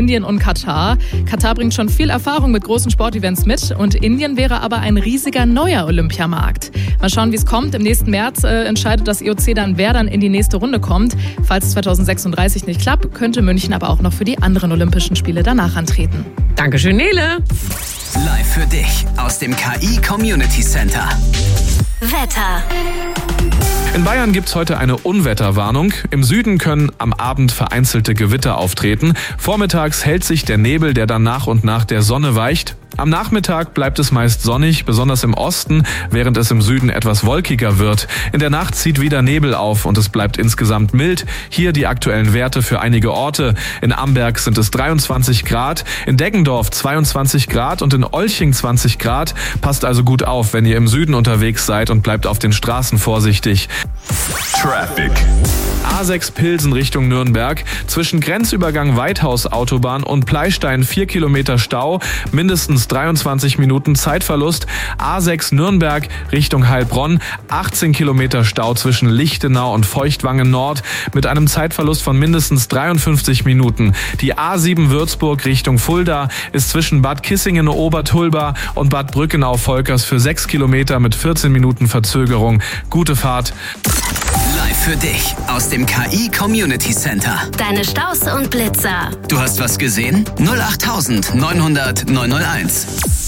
Indien und Katar. Katar bringt schon viel Erfahrung mit großen Sportevents mit und Indien wäre aber ein riesiger neuer Olympiamarkt. Mal schauen, wie es kommt. Im nächsten März entscheidet das IOC dann, wer dann in die nächste Runde kommt. Falls es 2036 nicht klappt, könnte München aber auch noch für die anderen Olympischen Spiele danach antreten. Dankeschön, Nele. Live für dich aus dem KI Community Center. Wetter. In Bayern gibt's heute eine Unwetterwarnung. Im Süden können am Abend vereinzelte Gewitter auftreten. Vormittags hält sich der Nebel, der dann nach und nach der Sonne weicht. Am Nachmittag bleibt es meist sonnig, besonders im Osten, während es im Süden etwas wolkiger wird. In der Nacht zieht wieder Nebel auf und es bleibt insgesamt mild. Hier die aktuellen Werte für einige Orte. In Amberg sind es 23 Grad, in Deggendorf 22 Grad und in Olching 20 Grad. Passt also gut auf, wenn ihr im Süden unterwegs seid und bleibt auf den Straßen vorsichtig. Traffic. A6 Pilsen Richtung Nürnberg. Zwischen Grenzübergang Weithaus-Autobahn und Pleistein 4 Kilometer Stau, mindestens 23 Minuten Zeitverlust. A6 Nürnberg Richtung Heilbronn, 18 Kilometer Stau zwischen Lichtenau und Feuchtwangen Nord mit einem Zeitverlust von mindestens 53 Minuten. Die A7 Würzburg Richtung Fulda ist zwischen Bad Kissingen-Obertulba und Bad Brückenau-Volkers für 6 Kilometer mit 14 Minuten Verzögerung. Gute Fahrt. Live für dich aus dem KI Community Center. Deine Staus und Blitzer. Du hast was gesehen? 08900 901.